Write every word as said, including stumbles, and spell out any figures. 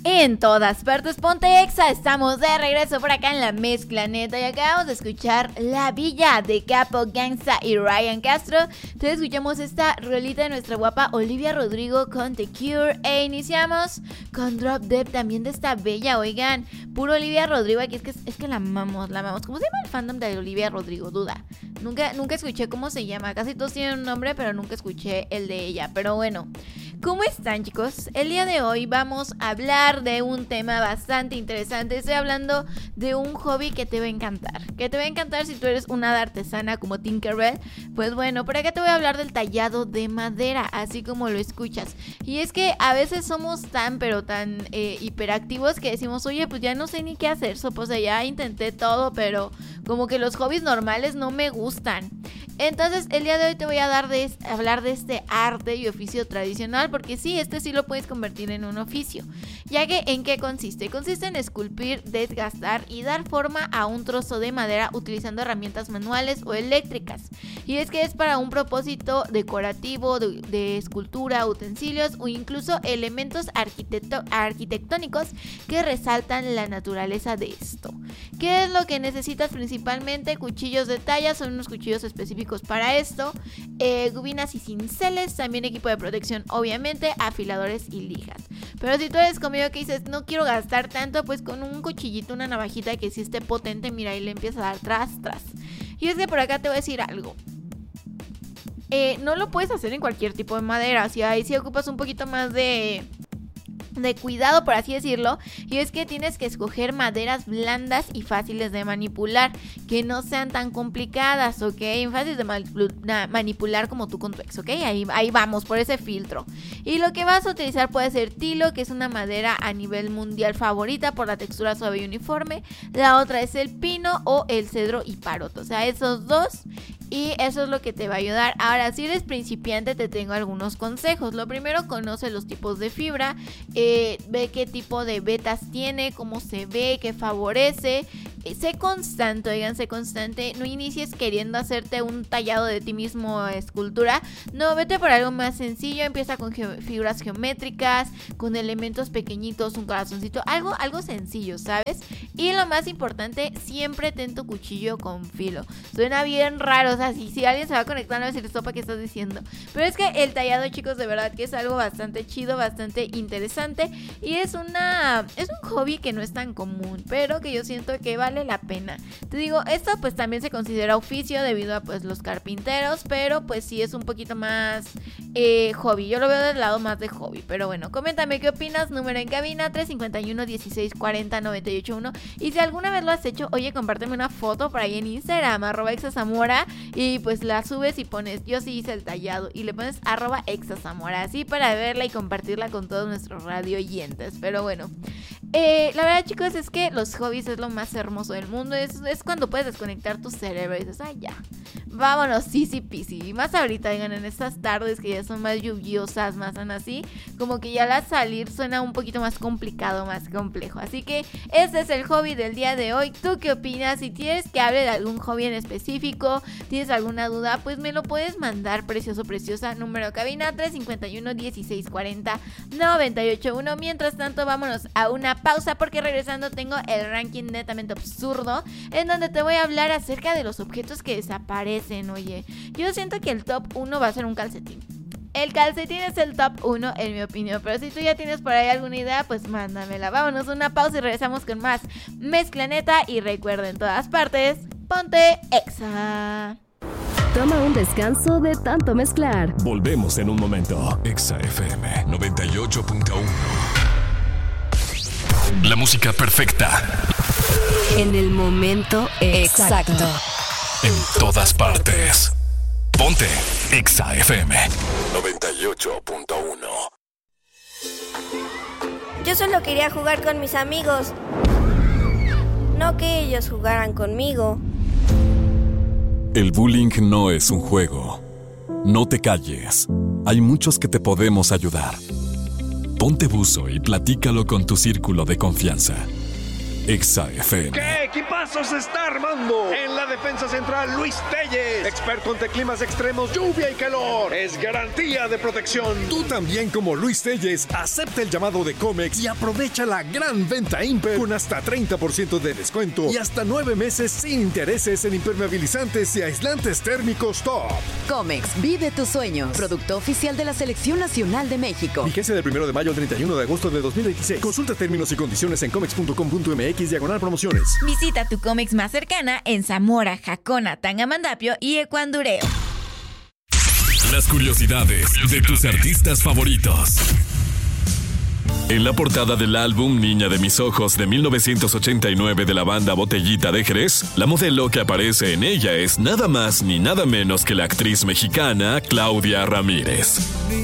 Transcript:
En todas partes, ponte Exa, estamos de regreso por acá en la mezcla neta y acabamos de escuchar La Villa de Capo Gangsta y Ryan Castro. Entonces escuchamos esta rolita de nuestra guapa Olivia Rodrigo con The Cure e iniciamos con Drop Dead también de esta bella, oigan, puro Olivia Rodrigo aquí, es que, es que la amamos, la amamos. ¿Cómo se llama el fandom de Olivia Rodrigo? Duda. Nunca, nunca escuché cómo se llama, casi todos tienen un nombre pero nunca escuché el de ella, pero bueno. ¿Cómo están, chicos? El día de hoy vamos a hablar de un tema bastante interesante. Estoy hablando de un hobby que te va a encantar. Que te va a encantar si tú eres una hada artesana como Tinkerbell. Pues bueno, por acá te voy a hablar del tallado de madera, así como lo escuchas. Y es que a veces somos tan, pero tan eh, hiperactivos que decimos, oye, pues ya no sé ni qué hacer. So, pues ya intenté todo, pero como que los hobbies normales no me gustan. Entonces el día de hoy te voy a dar de, hablar de este arte y oficio tradicional, porque sí, este sí lo puedes convertir en un oficio, ya que ¿en qué consiste? Consiste en esculpir, desgastar y dar forma a un trozo de madera utilizando herramientas manuales o eléctricas, y es que es para un propósito decorativo, de, de escultura, utensilios o incluso elementos arquitecto, arquitectónicos que resaltan la naturaleza de esto. ¿Qué es lo que necesitas principalmente? Cuchillos de talla, son unos cuchillos específicos para esto, eh, gubinas y cinceles, también equipo de protección, obviamente, afiladores y lijas. Pero si tú eres conmigo que dices, no quiero gastar tanto, pues con un cuchillito, una navajita que sí esté potente, mira, y le empieza a dar tras, tras. Y es que por acá te voy a decir algo. Eh, no lo puedes hacer en cualquier tipo de madera, si ahí sí ocupas un poquito más de... de cuidado, por así decirlo, y es que tienes que escoger maderas blandas y fáciles de manipular, que no sean tan complicadas, ¿ok? Fáciles de ma- manipular como tú con tu ex, ¿ok? Ahí, ahí vamos, por ese filtro. Y lo que vas a utilizar puede ser tilo, que es una madera a nivel mundial favorita por la textura suave y uniforme. La otra es el pino o el cedro y paroto, o sea, esos dos. Y eso es lo que te va a ayudar. Ahora, si eres principiante, te tengo algunos consejos. Lo primero, conoce los tipos de fibra, eh, ve qué tipo de vetas tiene, cómo se ve, qué favorece. Eh, sé constante, oigan, sé constante. No inicies queriendo hacerte un tallado de ti mismo, escultura. No, vete por algo más sencillo. Empieza con ge- figuras geométricas, con elementos pequeñitos, un corazoncito, algo, algo sencillo, ¿sabes? Y lo más importante, siempre ten tu cuchillo con filo. Suena bien raro, o sea, si, si alguien se va a conectar, no va a decir, ¿para qué estás diciendo? Pero es que el tallado, chicos, de verdad que es algo bastante chido, bastante interesante. Y es una, es un hobby que no es tan común, pero que yo siento que vale la pena. Te digo, esto pues también se considera oficio debido a pues los carpinteros, pero pues sí es un poquito más eh, hobby. Yo lo veo del lado más de hobby, pero bueno, coméntame qué opinas. Número en cabina tres cinco uno, dieciséis cuarenta, noventa y ocho uno. Y si alguna vez lo has hecho, oye, compárteme una foto por ahí en Instagram, arroba exazamora, y pues la subes y pones, yo sí hice el tallado, y le pones arroba exazamora, así para verla y compartirla con todos nuestros radio oyentes. Pero bueno, eh, la verdad, chicos, es que los hobbies es lo más hermoso del mundo. Es, es cuando puedes desconectar tu cerebro y dices, ay, ya, vámonos, easy peasy. Y más ahorita, digan, en estas tardes que ya son más lluviosas, más son así, como que ya la salir suena un poquito más complicado, más complejo. Así que este es el hobby del día de hoy. ¿Tú qué opinas? Si tienes que hable de algún hobby en específico, tienes alguna duda, pues me lo puedes mandar, precioso, preciosa. Número de cabina tres cinco uno, dieciséis cuarenta, noventa y ocho uno. Mientras tanto, vámonos a una pausa, porque regresando tengo el ranking netamente absurdo, en donde te voy a hablar acerca de los objetos que desaparecen. Oye, yo siento que el top uno va a ser un calcetín. El calcetín es el top uno en mi opinión, pero si tú ya tienes por ahí alguna idea, pues mándamela. Vámonos a una pausa y regresamos con más Mezcla Neta. Y recuerda, en todas partes, ponte Exa. Toma un descanso de tanto mezclar. Volvemos en un momento. Exa F M noventa y ocho punto uno. La música perfecta. En el momento exacto. exacto. En todas partes. Ponte Exa F M noventa y ocho punto uno. Yo solo quería jugar con mis amigos, no que ellos jugaran conmigo. El bullying no es un juego. No te calles. Hay muchos que te podemos ayudar. Ponte buzo y platícalo con tu círculo de confianza. Exa F M. ¿Qué equipazo se está armando! En la defensa central, Luis Telles, experto ante climas extremos, lluvia y calor. Es garantía de protección. Tú también, como Luis Telles, acepta el llamado de Comex y aprovecha la gran venta Imper con hasta treinta por ciento de descuento y hasta nueve meses sin intereses en impermeabilizantes y aislantes térmicos top. Comex, vive tus sueños. Producto oficial de la Selección Nacional de México. Vigencia del primero de mayo al treinta y uno de agosto de dos mil veintiséis. Consulta términos y condiciones en comex punto com punto m x diagonal promociones. Visita tu Comex más cercana en Zamora, Jacona, Tangamandapio y Ecuandureo. Las curiosidades de tus artistas favoritos. En la portada del álbum Niña de mis ojos de mil novecientos ochenta y nueve de la banda Botellita de Jerez, la modelo que aparece en ella es nada más ni nada menos que la actriz mexicana Claudia Ramírez.